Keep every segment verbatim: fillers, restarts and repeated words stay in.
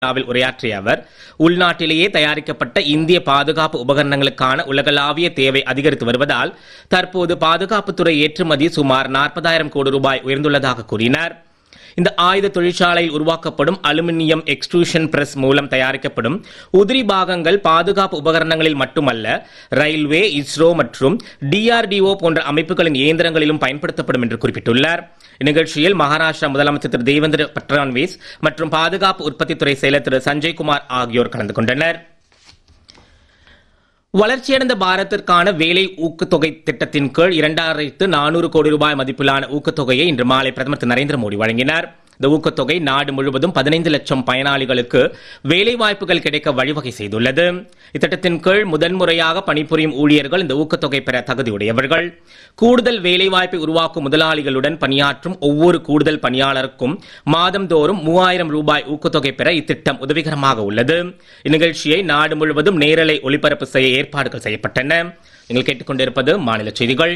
உரையாற்றிய அவர் உள்நாட்டிலேயே தயாரிக்கப்பட்ட இந்திய பாதுகாப்பு உபகரணங்களுக்கான உலகளாவிய தேவை அதிகரித்து வருவதால் தற்போது பாதுகாப்புத்துறை ஏற்றுமதி சுமார் நாற்பதாயிரம் கோடி ரூபாய் உயர்ந்துள்ளதாக கூறினார். இந்த ஆயுத தொழிற்சாலையில் உருவாக்கப்படும் அலுமினியம் எக்ஸ்ட்ரூஷன் பிரஸ் மூலம் தயாரிக்கப்படும் உதிரி பாகங்கள் பாதுகாப்பு உபகரணங்களில் மட்டுமல்ல, ரயில்வே, இஸ்ரோ மற்றும் டிஆர்டிஓ போன்ற அமைப்புகளின் இயந்திரங்களிலும் பயன்படுத்தப்படும் என்று குறிப்பிட்டுள்ளார். இந்நிகழ்ச்சியில் மகாராஷ்டிரா முதலமைச்சர் திரு தேவேந்திர பட்னாவிஸ் மற்றும் பாதுகாப்பு உற்பத்தித்துறை செயலர் திரு சஞ்சய்குமார் ஆகியோர் கலந்து கொண்டனர். வளர்ச்சியடைந்த பாரத்திற்கான வேலை ஊக்கத்தொகை திட்டத்தின் கீழ் இரண்டாயிரத்து நானூறு கோடி ரூபாய் மதிப்பிலான ஊக்கத்தொகையை இன்று மாலை பிரதமர் திரு நரேந்திர மோடி வழங்கினார். இந்த ஊக்கத்தொகை நாடு முழுவதும் பதினைந்து லட்சம் பயனாளிகளுக்கு வேலைவாய்ப்புகள் கிடைக்க வழிவகை செய்துள்ளது. இத்திட்டத்தின் கீழ் முதன்முறையாக பணிபுரியும் ஊழியர்கள் இந்த ஊக்கத்தொகை பெற தகுதியுடையவர்கள். கூடுதல் வேலைவாய்ப்பை உருவாக்கும் முதலாளிகளுடன் பணியாற்றும் ஒவ்வொரு கூடுதல் பணியாளருக்கும் மாதந்தோறும் மூவாயிரம் ரூபாய் ஊக்கத்தொகை பெற இத்திட்டம் உதவிகரமாக உள்ளது. இந்நிகழ்ச்சியை நாடு முழுவதும் நேரலை ஒளிபரப்பு செய்ய ஏற்பாடுகள் செய்யப்பட்டன. நீங்கள் கேட்டுக்கொண்டிருப்பது மாநில செய்திகள்.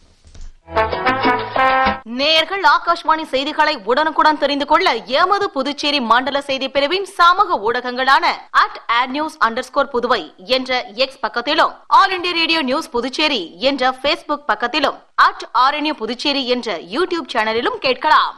நேயர்கள் ஆகாஷ்வாணி செய்திகளை உடனுக்குடன் தெரிந்து கொள்ள எமது புதுச்சேரி மண்டல செய்தி பிரிவின் சமூக ஊடகங்களான at ad news under score Puduvai என்ற எக்ஸ் பக்கத்திலும், all India radio news Puducherry என்ற பேஸ்புக் பக்கத்திலும், அட் ஆர்என்யூ புதுச்சேரி என்ற யூடியூப் சேனலிலும் கேட்கலாம்.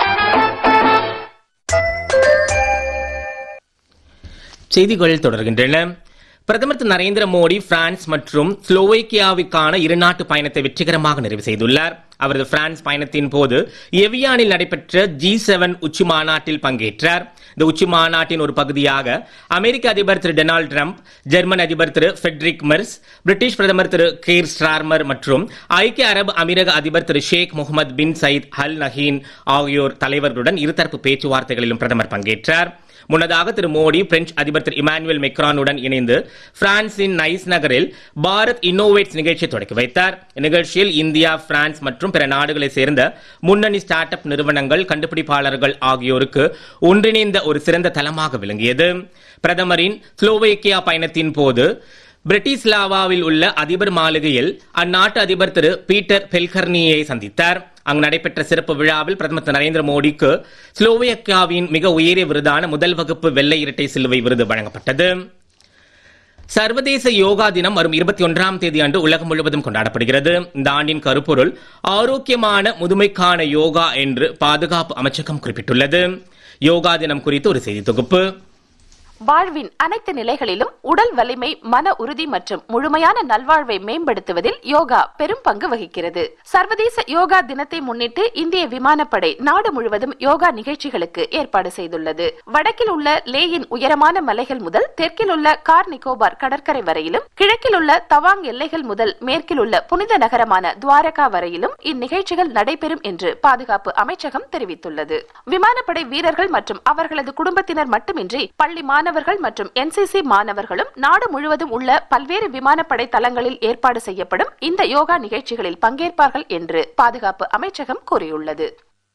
செய்திகள் தொடர்கின்றன. பிரதமர் திரு நரேந்திர மோடி பிரான்ஸ் மற்றும் ஸ்லோவேக்கியாவுக்கான இருநாட்டு பயணத்தை வெற்றிகரமாக நிறைவு செய்துள்ளார். அவரது பிரான்ஸ் பயணத்தின் போது எவியானில் நடைபெற்ற ஜி செவன் உச்சி மாநாட்டில் பங்கேற்றார். இந்த உச்சி மாநாட்டின் ஒரு பகுதியாக அமெரிக்க அதிபர் திரு டொனால்டு டிரம்ப், ஜெர்மன் அதிபர் திரு ஃபெட்ரிக் மெர்ஸ், பிரிட்டிஷ் பிரதமர் திரு கீர் ஸ்டார்மர் மற்றும் ஐக்கிய அரபு அமீரக அதிபர் திரு ஷேக் முகமது பின் சயீத் அல் நஹீன் ஆகியோர் தலைவர்களுடன் இருதரப்பு பேச்சுவார்த்தைகளிலும் பிரதமர் பங்கேற்றார். முன்னதாக திரு மோடி பிரெஞ்சு அதிபர் திரு இமானுவேல் மெக்ரானுடன் இணைந்து பிரான்சின் நைஸ் நகரில் பாரத் இன்னோவேட்ஸ் நிகழ்ச்சியை தொடங்கி வைத்தார். இந்நிகழ்ச்சியில் இந்தியா, பிரான்ஸ் மற்றும் பிற நாடுகளைச் சேர்ந்த முன்னணி ஸ்டார்ட் அப் நிறுவனங்கள், கண்டுபிடிப்பாளர்கள் ஆகியோருக்கு ஒன்றிணைந்த ஒரு சிறந்த தளமாக விளங்கியது. பிரதமரின் ஸ்லோவேக்கியா பயணத்தின் போது பிரிட்டிஸ்லாவாவில் உள்ள அதிபர் மாளிகையில் அந்நாட்டு அதிபர் திரு பீட்டர் பெல்கர்னியை சந்தித்தார். அங்கு நடைபெற்ற சிறப்பு விழாவில் பிரதமர் திரு நரேந்திர மோடிக்கு ஸ்லோவேக்கியாவின் மிக உயரிய விருதான முதல் வகுப்பு வெள்ளை இரட்டை சிலுவை விருது வழங்கப்பட்டது. சர்வதேச யோகா தினம் வரும் இருபத்தி ஒன்றாம் தேதி அன்று உலகம் முழுவதும் கொண்டாடப்படுகிறது. இந்த ஆண்டின் கருப்பொருள் ஆரோக்கியமான முதுமைக்கான யோகா என்று பாதுகாப்பு அமைச்சகம் குறிப்பிட்டுள்ளது. யோகா தினம் குறித்து ஒரு செய்தி தொகுப்பு. வாழ்வின் அனைத்து நிலைகளிலும் உடல் வலிமை, மன உறுதி மற்றும் முழுமையான நல்வாழ்வை மேம்படுத்துவதில் யோகா பெரும் பங்கு வகிக்கிறது. சர்வதேச யோகா தினத்தை முன்னிட்டு இந்திய விமானப்படை நாடு முழுவதும் யோகா நிகழ்ச்சிகளுக்கு ஏற்பாடு செய்துள்ளது. வடக்கில் உள்ள லேயின் உயரமான மலைகள் முதல் தெற்கில் உள்ள கார் நிக்கோபார் கடற்கரை வரையிலும், கிழக்கில் உள்ள தவாங் எல்லைகள் முதல் மேற்கில் உள்ள புனித நகரமான துவாரகா வரையிலும் இந்நிகழ்ச்சிகள் நடைபெறும் என்று பாதுகாப்பு அமைச்சகம் தெரிவித்துள்ளது. விமானப்படை வீரர்கள் மற்றும் அவர்களது குடும்பத்தினர் மட்டுமின்றி பள்ளி மாணவர்கள் மற்றும் என்சிசி மாணவர்களும் நாடு முழுவதும் உள்ள பல்வேறு விமானப்படை தளங்களில் ஏற்பாடு செய்யப்படும் இந்த யோகா நிகழ்ச்சிகளில் பங்கேற்பார்கள் என்று பாதுகாப்பு அமைச்சகம் கூறியுள்ளது.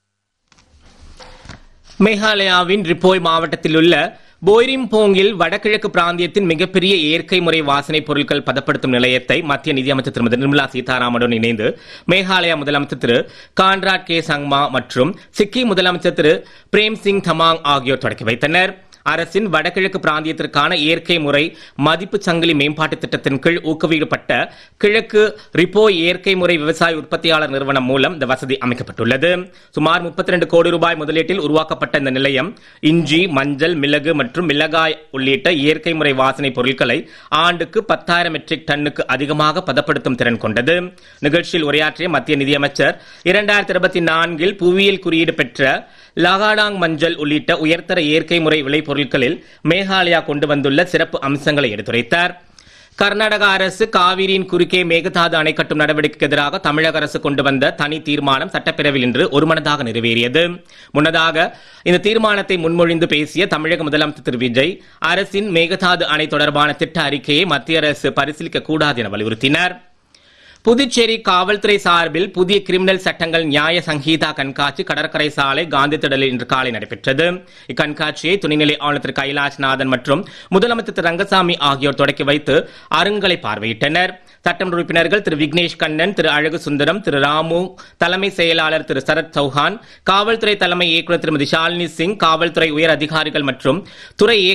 மேகாலயாவின் ரிப்போய் மாவட்டத்தில் உள்ள போய்ரிம்போங்கில் வடகிழக்கு பிராந்தியத்தின் மிகப்பெரிய இயற்கை முறை வாசனை பொருட்கள் பதப்படுத்தும் நிலையத்தை மத்திய நிதியமைச்சர் திருமதி நிர்மலா சீதாராமனுடன் இணைந்து மேகாலயா முதலமைச்சர் திரு கான்ராட் கே சங்மா மற்றும் சிக்கிம் முதலமைச்சர் திரு பிரேம் சிங் தமாங் ஆகியோர் தொடங்கி வைத்தனர். அரசின் வடகிழக்கு பிராந்தியத்திற்கான இயற்கை முறை மதிப்பு சங்கிலி மேம்பாட்டு திட்டத்தின் கீழ் ஊக்குவிக்கப்பட்ட கிழக்கு ரிப்போ இயற்கை முறை விவசாய உற்பத்தியாளர் நிறுவனம் மூலம் இந்த வசதி அமைக்கப்பட்டுள்ளது. சுமார் முப்பத்தி இரண்டு கோடி ரூபாய் முதலீட்டில் உருவாக்கப்பட்ட இந்த நிலையம் இஞ்சி, மஞ்சள், மிளகு மற்றும் மிளகாய் உள்ளிட்ட இயற்கை முறை வாசனை பொருட்களை ஆண்டுக்கு பத்தாயிரம் மெட்ரிக் டன்னுக்கு அதிகமாக பதப்படுத்தும் திறன் கொண்டது. நிகழ்ச்சியில் உரையாற்றிய மத்திய நிதியமைச்சர் இரண்டாயிரத்தி இருபத்தி நான்கில் புவியியல் குறியீடு பெற்ற லகாடாங் மஞ்சள் உள்ளிட்ட உயர்தர இயற்கை முறை விளைபொருட்களில் மேகாலயா கொண்டு வந்துள்ள சிறப்பு அம்சங்களை எடுத்துரைத்தார். கர்நாடக அரசு காவிரியின் குறுக்கே மேகதாது அணை கட்டும் நடவடிக்கைக்கு எதிராக தமிழக அரசு கொண்டு வந்த தனி தீர்மானம் சட்டப்பேரவையில் இன்று ஒருமனதாக நிறைவேறியது. முன்னதாக இந்த தீர்மானத்தை முன்மொழிந்து பேசிய தமிழக முதலமைச்சர் திரு விஜய், அரசின் மேகதாது அணை தொடர்பான திட்ட அறிக்கையை மத்திய அரசு பரிசீலிக்க கூடாது என வலியுறுத்தினார். புதுச்சேரி காவல்துறை சார்பில் புதிய கிரிமினல் சட்டங்கள் நியாய சங்கீதா கண்காட்சி கடற்கரை சாலை காந்தி திடலில் இன்று காலை நடைபெற்றது. இக்கண்காட்சியை துணைநிலை ஆளுநர் திரு கைலாஷ்நாதன் மற்றும் முதலமைச்சர் திரு ரங்கசாமி ஆகியோர் தொடக்கி வைத்து அருங்கலை பார்வையிட்டனர். சட்டமன்ற உறுப்பினர்கள் திரு விக்னேஷ் கண்ணன், திரு அழகு சுந்தரம், திரு ராமு, தலைமை செயலாளர் திரு சரத் சௌஹான், காவல்துறை தலைமை இயக்குநர் திருமதி ஷாலினி சிங், காவல்துறை உயர் அதிகாரிகள் மற்றும் துறை